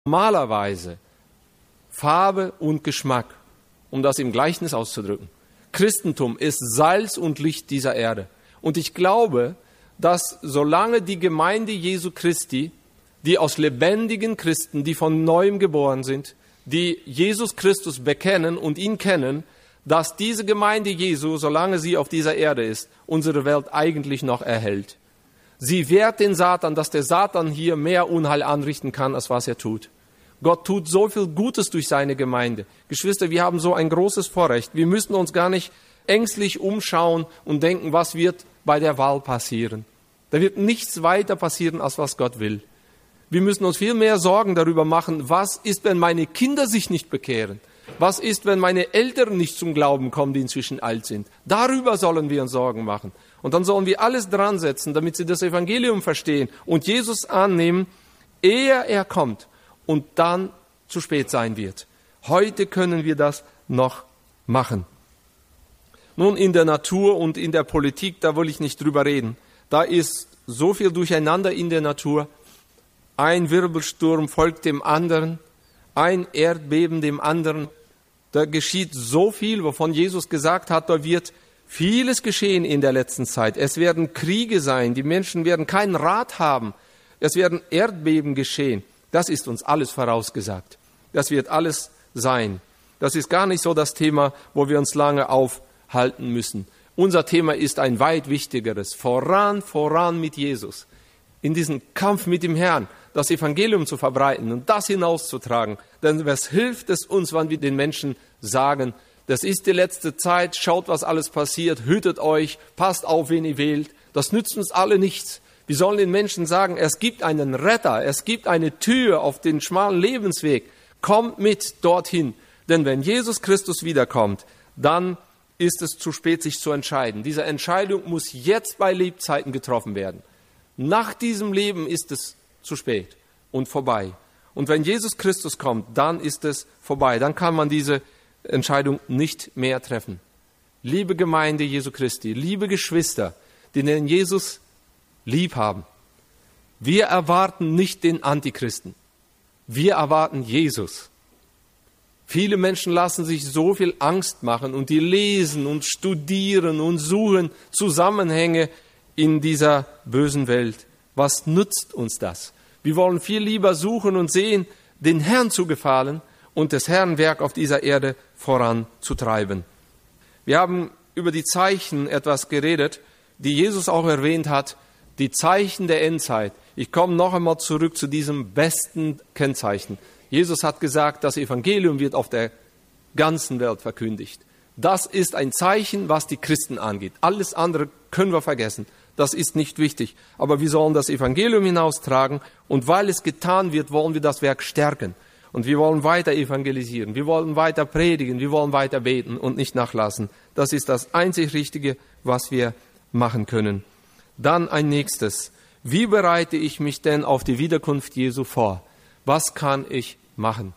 Normalerweise Farbe und Geschmack, um das im Gleichnis auszudrücken. Christentum ist Salz und Licht dieser Erde. Und ich glaube, dass solange die Gemeinde Jesu Christi, die aus lebendigen Christen, die von Neuem geboren sind, die Jesus Christus bekennen und ihn kennen, dass diese Gemeinde Jesu, solange sie auf dieser Erde ist, unsere Welt eigentlich noch erhält. Sie wehrt den Satan, dass der Satan hier mehr Unheil anrichten kann, als was er tut. Gott tut so viel Gutes durch seine Gemeinde. Geschwister, wir haben so ein großes Vorrecht. Wir müssen uns gar nicht ängstlich umschauen und denken, was wird bei der Wahl passieren. Da wird nichts weiter passieren, als was Gott will. Wir müssen uns viel mehr Sorgen darüber machen, was ist, wenn meine Kinder sich nicht bekehren? Was ist, wenn meine Eltern nicht zum Glauben kommen, die inzwischen alt sind? Darüber sollen wir uns Sorgen machen. Und dann sollen wir alles dran setzen, damit sie das Evangelium verstehen und Jesus annehmen, ehe er kommt und dann zu spät sein wird. Heute können wir das noch machen. Nun, in der Natur und in der Politik, da will ich nicht drüber reden. Da ist so viel Durcheinander in der Natur. Ein Wirbelsturm folgt dem anderen, ein Erdbeben dem anderen. Da geschieht so viel, wovon Jesus gesagt hat, da wird vieles geschehen in der letzten Zeit. Es werden Kriege sein, die Menschen werden keinen Rat haben. Es werden Erdbeben geschehen. Das ist uns alles vorausgesagt. Das wird alles sein. Das ist gar nicht so das Thema, wo wir uns lange aufhalten müssen. Unser Thema ist ein weit wichtigeres. Voran mit Jesus. In diesen Kampf mit dem Herrn, das Evangelium zu verbreiten und das hinauszutragen. Denn was hilft es uns, wenn wir den Menschen sagen, das ist die letzte Zeit, schaut, was alles passiert, hütet euch, passt auf, wen ihr wählt. Das nützt uns alle nichts. Wir sollen den Menschen sagen, es gibt einen Retter, es gibt eine Tür auf den schmalen Lebensweg. Kommt mit dorthin. Denn wenn Jesus Christus wiederkommt, dann ist es zu spät, sich zu entscheiden. Diese Entscheidung muss jetzt bei Lebzeiten getroffen werden. Nach diesem Leben ist es zu spät und vorbei. Und wenn Jesus Christus kommt, dann ist es vorbei. Dann kann man diese Entscheidung nicht mehr treffen. Liebe Gemeinde Jesu Christi, liebe Geschwister, die den Jesus lieb haben, wir erwarten nicht den Antichristen. Wir erwarten Jesus. Viele Menschen lassen sich so viel Angst machen und die lesen und studieren und suchen Zusammenhänge in dieser bösen Welt. Was nützt uns das? Wir wollen viel lieber suchen und sehen, den Herrn zu gefallen und das Herrenwerk auf dieser Erde voranzutreiben. Wir haben über die Zeichen etwas geredet, die Jesus auch erwähnt hat, die Zeichen der Endzeit. Ich komme noch einmal zurück zu diesem besten Kennzeichen. Jesus hat gesagt, das Evangelium wird auf der ganzen Welt verkündigt. Das ist ein Zeichen, was die Christen angeht. Alles andere können wir vergessen. Das ist nicht wichtig. Aber wir sollen das Evangelium hinaustragen und weil es getan wird, wollen wir das Werk stärken. Und wir wollen weiter evangelisieren, wir wollen weiter predigen, wir wollen weiter beten und nicht nachlassen. Das ist das einzig Richtige, was wir machen können. Dann ein nächstes. Wie bereite ich mich denn auf die Wiederkunft Jesu vor? Was kann ich machen?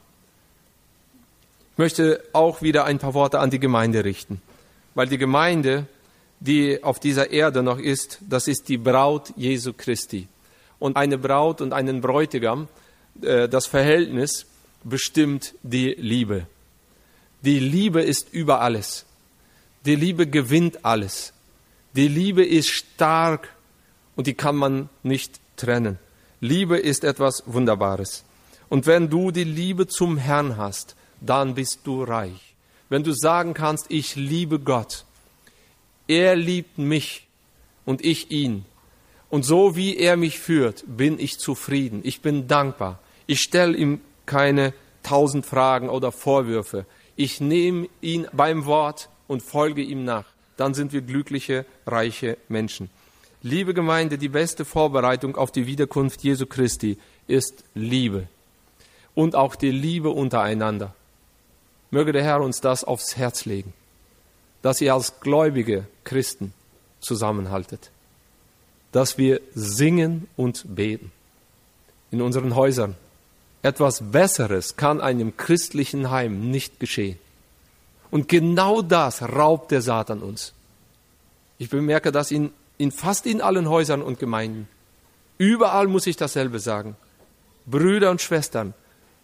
Ich möchte auch wieder ein paar Worte an die Gemeinde richten. Weil die Gemeinde, die auf dieser Erde noch ist, das ist die Braut Jesu Christi. Und eine Braut und einen Bräutigam, das Verhältnis bestimmt die Liebe. Die Liebe ist über alles. Die Liebe gewinnt alles. Die Liebe ist stark und die kann man nicht trennen. Liebe ist etwas Wunderbares. Und wenn du die Liebe zum Herrn hast, dann bist du reich. Wenn du sagen kannst, ich liebe Gott, er liebt mich und ich ihn. Und so wie er mich führt, bin ich zufrieden. Ich bin dankbar. Ich stelle ihm keine 1000 Fragen oder Vorwürfe. Ich nehme ihn beim Wort und folge ihm nach. Dann sind wir glückliche, reiche Menschen. Liebe Gemeinde, die beste Vorbereitung auf die Wiederkunft Jesu Christi ist Liebe. Und auch die Liebe untereinander. Möge der Herr uns das aufs Herz legen, dass ihr als gläubige Christen zusammenhaltet. Dass wir singen und beten in unseren Häusern. Etwas Besseres kann einem christlichen Heim nicht geschehen. Und genau das raubt der Satan uns. Ich bemerke das fast in allen Häusern und Gemeinden. Überall muss ich dasselbe sagen. Brüder und Schwestern,